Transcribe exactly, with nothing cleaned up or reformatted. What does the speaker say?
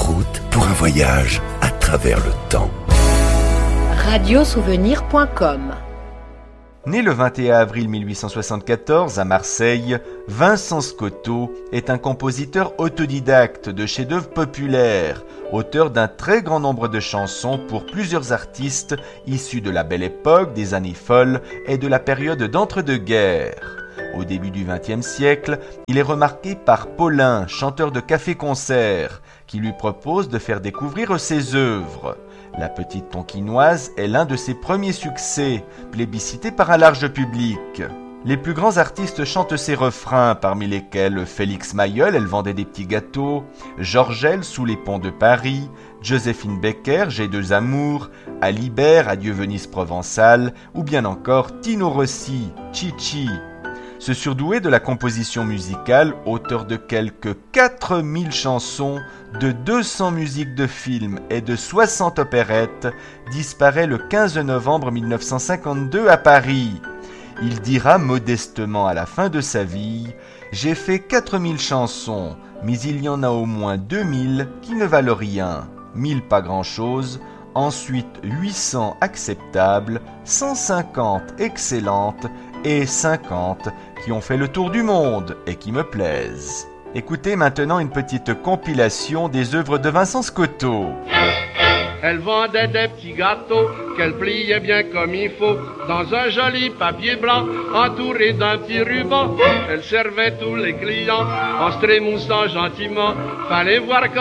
route pour un voyage à travers le temps. radiosouvenir point com. Né le vingt et un avril mille huit cent soixante-quatorze à Marseille, Vincent Scotto est un compositeur autodidacte de chefs-d'œuvre populaires, auteur d'un très grand nombre de chansons pour plusieurs artistes issus de la Belle Époque, des années folles et de la période d'entre-deux-guerres. Au début du vingtième siècle, il est remarqué par Paulin, chanteur de café-concert, qui lui propose de faire découvrir ses œuvres. La Petite Tonkinoise est l'un de ses premiers succès, plébiscité par un large public. Les plus grands artistes chantent ses refrains, parmi lesquels Félix Mayol, Elle vendait des petits gâteaux, Georgel, Sous les ponts de Paris, Joséphine Baker, J'ai deux amours, Alibert, Adieu Venise provençale, ou bien encore Tino Rossi, Chichi. Ce surdoué de la composition musicale, auteur de quelques quatre mille chansons, de deux cents musiques de films et de soixante opérettes, disparaît le quinze novembre mille neuf cent cinquante-deux à Paris. Il dira modestement à la fin de sa vie « J'ai fait quatre mille chansons, mais il y en a au moins deux mille qui ne valent rien. mille pas grand-chose, ensuite huit cents acceptables, cent cinquante excellentes et cinquante qui ont fait le tour du monde et qui me plaisent. » Écoutez maintenant une petite compilation des œuvres de Vincent Scotto. Elle vendait des petits gâteaux qu'elle pliait bien comme il faut dans un joli papier blanc entouré d'un petit ruban. Elle servait tous les clients en se trémoussant gentiment. Fallait voir